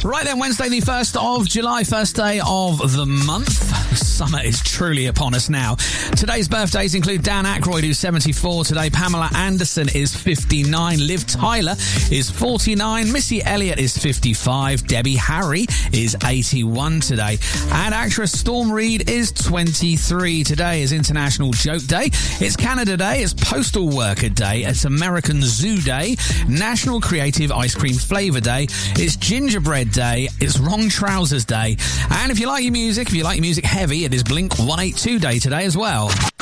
Right then, Wednesday the 1st of July, first day of the month. Summer is truly upon us now. Today's birthdays include Dan Aykroyd, who's 74 today. Pamela Anderson is 59. Liv Tyler is 49. Missy Elliott is 55. Debbie Harry is 81 today. And actress Storm Reid is 23. Today is International Joke Day. It's Canada Day. It's Postal Worker Day. It's American Zoo Day. National Creative Ice Cream Flavour Day. It's Gingerbread Day. It's Wrong Trousers Day. And if you like your music heavy, it is Blink 182 Day today as well.